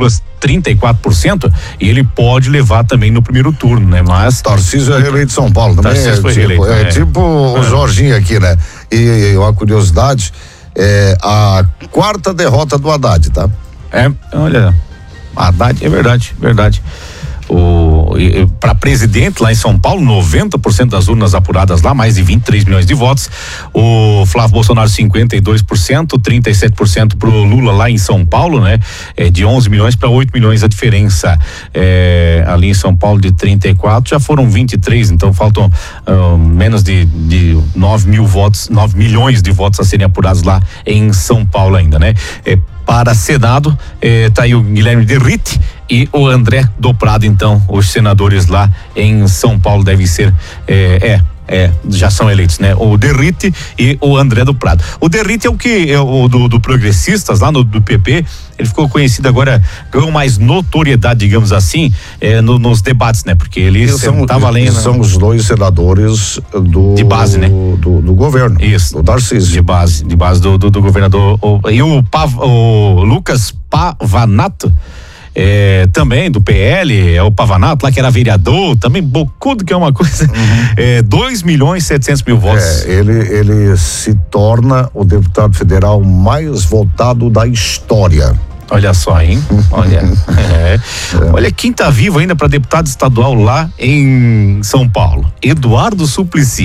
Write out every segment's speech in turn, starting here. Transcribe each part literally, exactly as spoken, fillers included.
vírgula trinta e quatro por cento e ele pode levar também no primeiro turno, né? Mas Tarcísio é reeleito de São Paulo também. Tarcísio é, foi tipo, reeleito, é, é. tipo o É. Jorginho aqui, né? E, e uma curiosidade, é a quarta derrota do Haddad, tá? É, olha, Haddad, é verdade, verdade. O, para presidente lá em São Paulo, noventa por cento das urnas apuradas lá, mais de vinte e três milhões de votos. O Flávio Bolsonaro, cinquenta e dois por cento, trinta e sete por cento pro Lula lá em São Paulo, né? É de onze milhões para oito milhões a diferença. É, ali em São Paulo de trinta e quatro, já foram vinte e três, então faltam uh, menos de, de nove mil votos, nove milhões de votos a serem apurados lá em São Paulo ainda, né? É, para Senado, eh, tá aí o Guilherme Derrite e o André do Prado, então, os senadores lá em São Paulo devem ser, eh, é, é, já são eleitos, né? O Derrite e o André do Prado. O Derrite é o que, é o do, do Progressistas, lá no, do P P, ele ficou conhecido agora, ganhou mais notoriedade, digamos assim, eh, no, nos debates, né? Porque ele estava lendo. São os dois senadores do de base, né? Do, do governo. Isso. Do Tarcísio. De base, de base do, do, do governador. O, e o, Pav, o Lucas Pavanato, é, também do P L, é o Pavanato lá que era vereador, também bocudo que é uma coisa, uhum. é, dois milhões e setecentos mil votos. É, ele, ele se torna o deputado federal mais votado da história. Olha só, hein? Olha, é. É. Olha quem tá vivo ainda para deputado estadual lá em São Paulo. Eduardo Suplicy.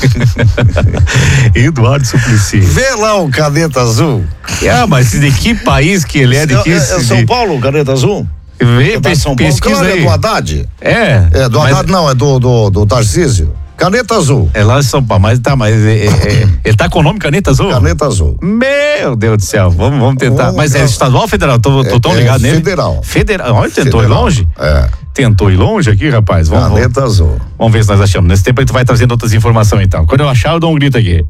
Eduardo Suplicy. Vê lá o caneta azul. Ah, mas de que país que ele é? De que, é, é São de... Paulo, caneta azul? Vê, é São Paulo. Pesquisa Claro, aí. é do Haddad. É. É do Haddad, mas... não, é do, do, do Tarcísio. Caneta azul. É lá em São Paulo, mas tá, mas é, é, ele tá com o nome Caneta Azul? Caneta azul. Meu Deus do céu, vamos, vamos tentar. Vamos, mas é estadual ou federal? Tô, tô tão é, ligado é nele. Federal. Federal. Olha, tentou federal. ir longe? É. Tentou ir longe aqui, rapaz? Vamos, Caneta vamos, azul. Vamos ver se nós achamos. Nesse tempo a gente vai trazendo outras informações então. Quando eu achar, eu dou um grito aqui.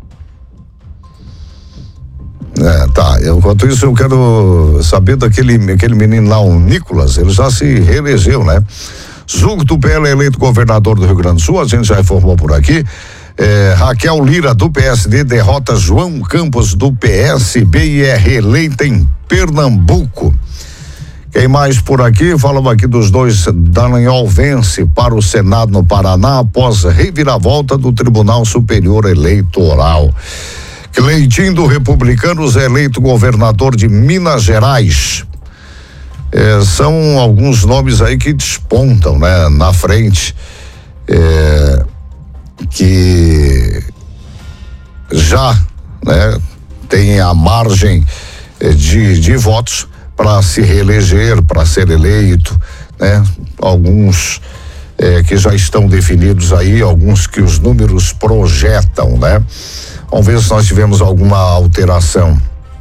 É, tá. Eu, enquanto isso, eu quero saber daquele aquele menino lá, o Nicolas, ele já se reelegeu, né? Zuco do P L é eleito governador do Rio Grande do Sul, a gente já informou por aqui. É, Raquel Lira do P S D derrota João Campos do P S B e é reeleita em Pernambuco. Quem mais por aqui? Falamos aqui dos dois. Dallagnol vence para o Senado no Paraná após reviravolta do Tribunal Superior Eleitoral. Cleitinho do Republicanos é eleito governador de Minas Gerais. É, são alguns nomes aí que despontam, né, na frente, é, que já, né, tem a margem de, de votos para se reeleger, para ser eleito, né? Alguns é, que já estão definidos aí, alguns que os números projetam, né? Vamos ver se nós tivemos alguma alteração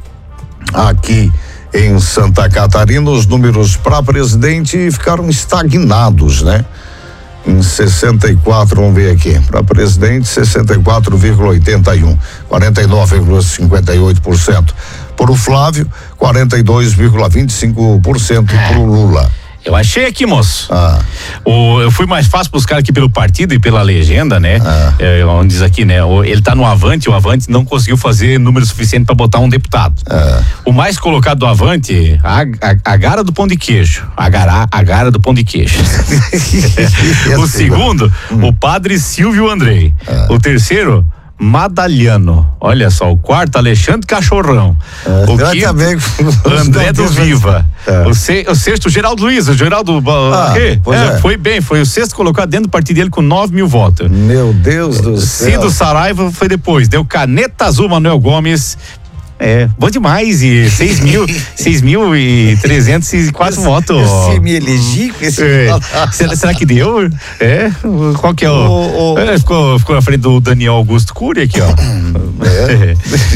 aqui em Santa Catarina. Os números para presidente ficaram estagnados, né? Em sessenta e quatro, vamos ver aqui, para presidente sessenta e quatro vírgula oitenta e um, quarenta e nove vírgula cinquenta e oito por cento. Para o Flávio, quarenta e dois vírgula vinte e cinco por cento para o Lula. Eu achei aqui, moço. Ah. O, eu fui mais fácil buscar aqui pelo partido e pela legenda, né? Ah. É, onde diz aqui, né? O, ele tá no Avante, o Avante não conseguiu fazer número suficiente para botar um deputado. Ah. O mais colocado do Avante, a, a, a gara do pão de queijo. A gara, a gara do pão de queijo. O segundo, hum. o padre Silvio Andrei. Ah. O terceiro, Madalhano. Olha só, o quarto, Alexandre Cachorrão. É, o quinto, também, André do Viva. É. O, se, o sexto, Geraldo Luiz. O Geraldo ah, é, é. foi bem, foi o sexto colocado dentro do partido dele com nove mil votos. Meu Deus do céu. Cido Saraiva foi depois. Deu Caneta Azul, Manuel Gomes. É, bom demais, e seis mil, seis mil e trezentos e quatro votos. Se me elegi com esse é. será, será que deu? É, qual que é o... o, o... É, ficou, ficou na frente do Daniel Augusto Cury aqui, ó. É.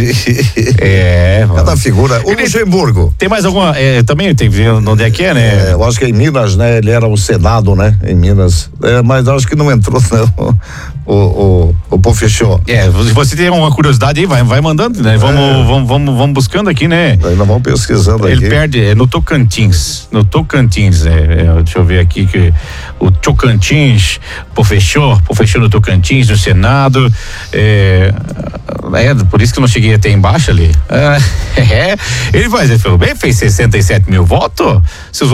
É, cada figura. O Luxemburgo. Tem mais alguma, é, também tem que ver onde é que é, né? É, eu acho que é em Minas, né? Ele era o Senado, né? Em Minas. É, mas acho que não entrou, não. O, o, o Pofechou. É, se você tem uma curiosidade aí, vai, vai mandando, né? Vamos, é. vamos, vamos, vamos buscando aqui, né? Ainda vamos pesquisando Ele aqui. Ele perde, é no Tocantins, no Tocantins, é, é, deixa eu ver aqui que o Tocantins, Pofechou, Pofechou no Tocantins, no Senado, é, é, por isso que eu não cheguei até embaixo ali. É, é, ele faz, ele falou bem, fez sessenta e sete mil votos, seus